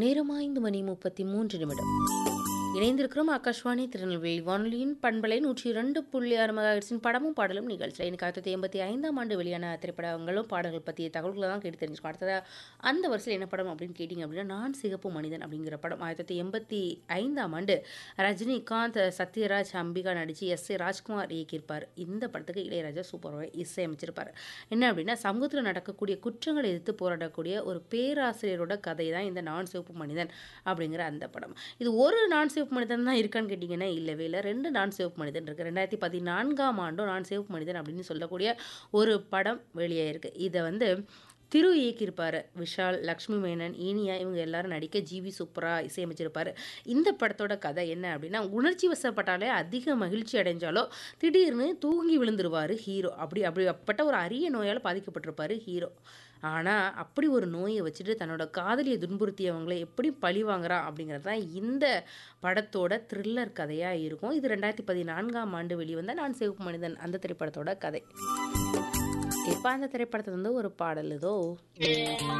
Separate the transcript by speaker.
Speaker 1: நேரம் 5:33 இணைந்திருக்கிறோம் ஆகாஷ்வாணி திருநெல்வேலி வானொலியின் பண்பலை 102.6 மெகாஹெர்ட்ஸின் படமும் பாடலும் நிகழ்ச்சியில் இன்னைக்கு 1985ஆம் ஆண்டு வெளியான திரைப்படங்களும் பாடல்கள் பற்றிய தகவல்களை தான் கேட்டு தெரிஞ்சுக்கணும். அடுத்ததாக அந்த வருஷத்தில் என்ன படம் அப்படின்னு கேட்டிங்க அப்படின்னா நான் சிகப்பு மனிதன் அப்படிங்கிற படம் 1985ஆம் ஆண்டு ரஜினிகாந்த், சத்யராஜ், அம்பிகா நடித்து எஸ்.ஏ. ராஜ்குமார் இயக்கியிருப்பார். இந்த படத்துக்கு இளையராஜா சூப்பராக இசையமைச்சிருப்பார். என்ன அப்படின்னா சமூகத்தில் நடக்கக்கூடிய குற்றங்களை எதிர்த்து போராடக்கூடிய ஒரு பேராசிரியரோட கதை தான் இந்த நான் சிவப்பு மனிதன் அப்படிங்கிற அந்த படம். இது ஒரு நான் சிவப்பு மனிதன் தான் இருக்கான்னு கேட்டிங்கன்னா இல்லவே இல்லை, 2 நான் சிவப்பு மனிதன் இருக்குது. 2014ஆம் ஆண்டும் நான் சிவப்பு மனிதன் அப்படின்னு சொல்லக்கூடிய ஒரு படம் வெளியாயிருக்கு. இதை திரு இயக்கியிருப்பார். விஷால், லக்ஷ்மி மேனன், இனியா இவங்க எல்லாரும் நடிக்க ஜிவி சூப்பராக இசையமைச்சிருப்பார். இந்த படத்தோட கதை என்ன அப்படின்னா உணர்ச்சி வசப்பட்டாலே அதிக மகிழ்ச்சி அடைஞ்சாலோ திடீர்னு தூங்கி விழுந்துருவார் ஹீரோ. அப்படிப்பட்ட ஒரு அரிய நோயால் பாதிக்கப்பட்டிருப்பார் ஹீரோ. ஆனால் அப்படி ஒரு நோயை வச்சுட்டு தன்னோட காதலியை துன்புறுத்தியவங்களை எப்படி பழி வாங்குறான் அப்படிங்கிறது தான் இந்த படத்தோட த்ரில்லர் கதையாக இருக்கும். இது 2014ஆம் ஆண்டு வெளிவந்த நான் சிவப்பு மனிதன் அந்த திரைப்படத்தோட கதை. இப்போ அந்த திரைப்படத்துல ஒரு பாடல் இதோ.